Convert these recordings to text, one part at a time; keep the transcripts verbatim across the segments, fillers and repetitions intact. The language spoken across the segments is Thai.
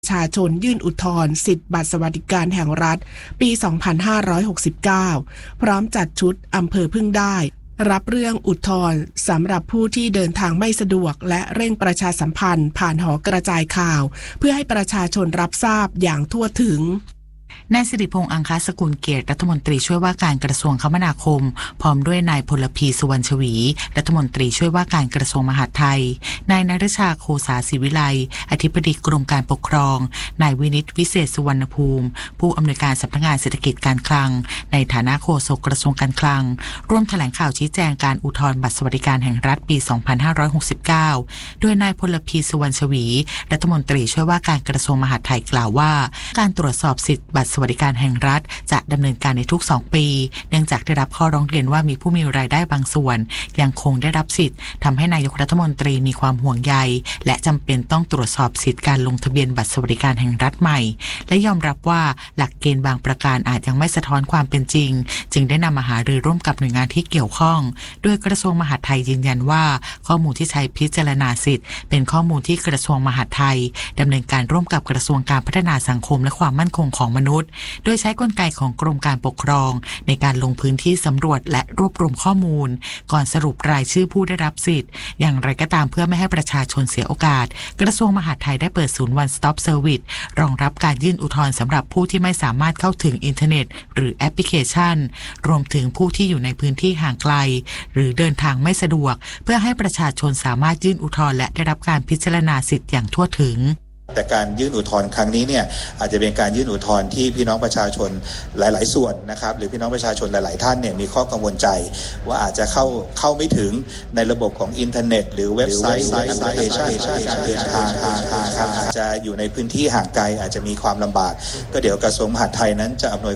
ประชาชนยื่นอุทธรณ์สิทธิบัตรสวัสดิการแห่งรัฐปี สองพันห้าร้อยหกสิบเก้า พร้อมจัดชุดอำเภอพึ่งได้รับเรื่องอุทธรณ์สำหรับผู้ที่เดินทางไม่สะดวกและเร่งประชาสัมพันธ์ผ่านหอกระจายข่าวเพื่อให้ประชาชนรับทราบอย่างทั่วถึงนายสิริพงษ์อังคสกุลเกียรติรัฐมนตรีช่วยว่าการกระทรวงคมนาคมพร้อมด้วยนายพลพีสุวรรณชวีรัฐมนตรีช่วยว่าการกระทรวงมหาดไทยนายนฤชาโคสาศิวิไลอธิบดีกรมการปกครองนายวินิตวิเศษสุวรรณภูมิผู้อำนวยการสำนักงานเศรษฐกิจการคลังในฐานะโฆษกกระทรวงการคลังร่วมแถลงข่าวชี้แจงการอุทธรณ์บัตรสวัสดิการแห่งรัฐปี สองพันห้าร้อยหกสิบเก้า โดยนายพลพีสุวรรณชวีรัฐมนตรีช่วยว่าการกระทรวงมหาดไทยกล่าวว่าการตรวจสอบสิทธิบัตรสวัสดิการแห่งรัฐจะดำเนินการในทุกสองปีเนื่องจากได้รับข้อร้องเรียนว่ามีผู้มีรายได้บางส่วนยังคงได้รับสิทธิ์ทำให้นายกรัฐมนตรีมีความห่วงใยและจำเป็นต้องตรวจสอบสิทธิการลงทะเบียนบัตรสวัสดิการแห่งรัฐใหม่และยอมรับว่าหลักเกณฑ์บางประการอาจยังไม่สะท้อนความเป็นจริงจึงได้นำมาหารือร่วมกับหน่วยงานที่เกี่ยวข้องโดยกระทรวงมหาดไทยยืนยันว่าข้อมูลที่ใช้พิจารณาสิทธิ์เป็นข้อมูลที่กระทรวงมหาดไทยดำเนินการร่วมกับกระทรวงการพัฒนาสังคมและความมั่นคงของมนุษย์โดยใช้กลไกของกรมการปกครองในการลงพื้นที่สำรวจและรวบรวมข้อมูลก่อนสรุปรายชื่อผู้ได้รับสิทธิ์อย่างไรก็ตามเพื่อไม่ให้ประชาชนเสียโอกาสกระทรวงมหาดไทยได้เปิดศูนย์ One Stop Service รองรับการยื่นอุทธรณ์สำหรับผู้ที่ไม่สามารถเข้าถึงอินเทอร์เน็ตหรือแอปพลิเคชันรวมถึงผู้ที่อยู่ในพื้นที่ห่างไกลหรือเดินทางไม่สะดวกเพื่อให้ประชาชนสามารถยื่นอุทธรณ์และได้รับการพิจารณาสิทธิ์อย่างทั่วถึงแต่การยื่นอุทธรณ์ครั้งนี้เนี่ยอาจจะเป็นการยื่นอุทธรณ์ที่พี่น้องประชาชนหลายๆส่วนนะครับหรือพี่น้องประชาชนหลายๆท่านเนี่ยมีข้อกังวลใจว่าอาจจะเข้าเข้าไม่ถึงในระบบของอินเทอร์เน็ตหรือเว็บไซต์หรือแอปพลิเคชันการเดินทางอาจจะอยู่ในพื้นที่ห่างไกลอาจจะมีความลำบากก็เดี๋ยวกระทรวงมหาดไทยนั้นจะอำนวย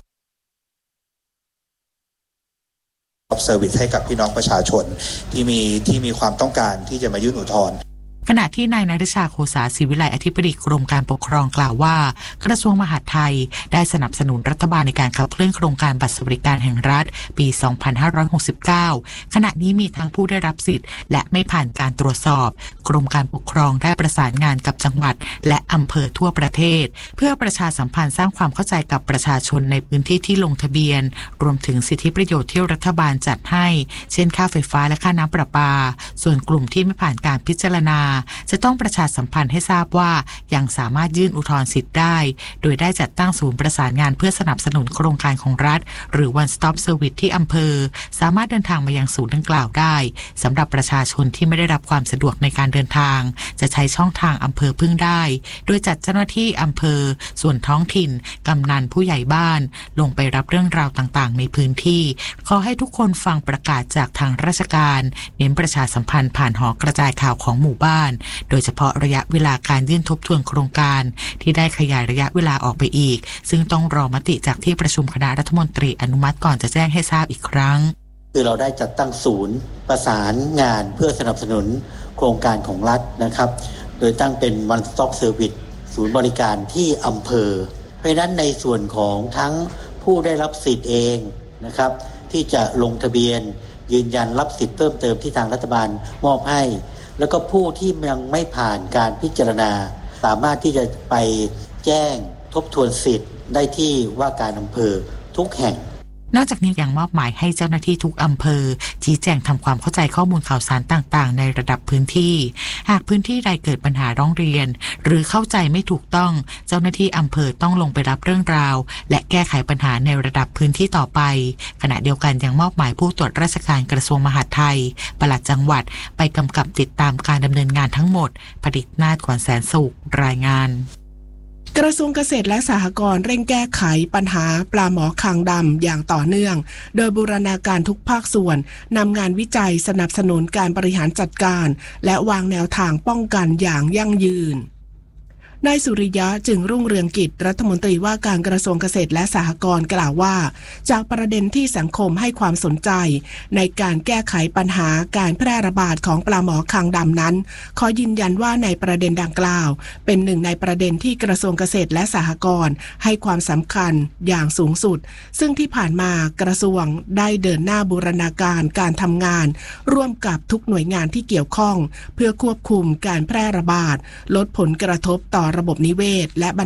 เซอร์วิสให้กับพี่น้องประชาชนที่มีที่มีความต้องการที่จะมายื่นอุทธรณ์ขณะที่นายนฤชาโคสาศิวิไลอธิบดีกรมการปกครองกล่าวว่ากระทรวงมหาดไทยได้สนับสนุนรัฐบาลในการขับเคลื่อนโครงการบัตรสวัสดิการแห่งรัฐปี สองพันห้าร้อยหกสิบเก้า ขณะนี้มีทั้งผู้ได้รับสิทธิ์และไม่ผ่านการตรวจสอบกรมการปกครองได้ประสานงานกับจังหวัดและอำเภอทั่วประเทศเพื่อประชาสัมพันธ์สร้างความเข้าใจกับประชาชนในพื้นที่ที่ลงทะเบียนรวมถึงสิทธิประโยชน์ที่รัฐบาลจัดให้เช่นค่าไฟฟ้าและค่าน้ำประปาส่วนกลุ่มที่ไม่ผ่านการพิจารณาจะต้องประชาสัมพันธ์ให้ทราบว่ายังสามารถยื่นอุทธรณ์สิทธิ์ได้โดยได้จัดตั้งศูนย์ประสานงานเพื่อสนับสนุนโครงการของรัฐหรือ One Stop Service ที่อำเภอสามารถเดินทางมายังศูนย์ดังกล่าวได้สำหรับประชาชนที่ไม่ได้รับความสะดวกในการเดินทางจะใช้ช่องทางอำเภอพึ่งได้โดยจัดเจ้าหน้าที่อำเภอส่วนท้องถิ่นกำนันผู้ใหญ่บ้านลงไปรับเรื่องราวต่างๆในพื้นที่ขอให้ทุกคนฟังประกาศจากทางราชการเน้นประชาสัมพันธ์ผ่านหอกระจายข่าวของหมู่บ้านโดยเฉพาะระยะเวลาการยื่นทบทวนโครงการที่ได้ขยายระยะเวลาออกไปอีกซึ่งต้องรอมติจากที่ประชุมคณะรัฐมนตรีอนุมัติก่อนจะแจ้งให้ทราบอีกครั้งคือเราได้จัดตั้งศูนย์ประสานงานเพื่อสนับสนุนโครงการของรัฐนะครับโดยตั้งเป็น One Stop Service ศูนย์บริการที่อำเภอเพราะฉะนั้นในส่วนของทั้งผู้ได้รับสิทธิ์เองนะครับที่จะลงทะเบียนยืนยันรับสิทธิ์เพิ่มเติมที่ทางรัฐบาลมอบให้แล้วก็ผู้ที่ยังไม่ผ่านการพิจารณาสามารถที่จะไปแจ้งทบทวนสิทธิ์ได้ที่ว่าการอำเภอทุกแห่งนอกจากนี้ยังมอบหมายให้เจ้าหน้าที่ทุกอำเภอชี้แจงทำความเข้าใจข้อมูลข่าวสารต่างๆในระดับพื้นที่หากพื้นที่ใดเกิดปัญหาร้องเรียนหรือเข้าใจไม่ถูกต้องเจ้าหน้าที่อำเภอต้องลงไปรับเรื่องราวและแก้ไขปัญหาในระดับพื้นที่ต่อไปขณะเดียวกันยังมอบหมายผู้ตรวจราชการกระทรวงมหาดไทยปลัดจังหวัดไปกำกับติดตามการดำเนินงานทั้งหมดผลิตนาถ ขวัญแสนสุขรายงานกระทรวงเกษตรและสหกรณ์เร่งแก้ไขปัญหาปลาหมอคางดำอย่างต่อเนื่องโดยบูรณาการทุกภาคส่วนนำงานวิจัยสนับสนุนการบริหารจัดการและวางแนวทางป้องกันอย่างยั่งยืนนายสุริยะจึงรุ่งเรืองกิจรัฐมนตรีว่าการกระทรวงเกษตรและสหกรณ์กล่าวว่าจากประเด็นที่สังคมให้ความสนใจในการแก้ไขปัญหาการแพร่ระบาดของปลาหมอคางดำนั้นขอยืนยันว่าในประเด็นดังกล่าวเป็นหนึ่งในประเด็นที่กระทรวงเกษตรและสหกรณ์ให้ความสำคัญอย่างสูงสุดซึ่งที่ผ่านมากระทรวงได้เดินหน้าบูรณาการการทำงานร่วมกับทุกหน่วยงานที่เกี่ยวข้องเพื่อควบคุมการแพร่ระบาดลดผลกระทบต่อระบบนิเวศและ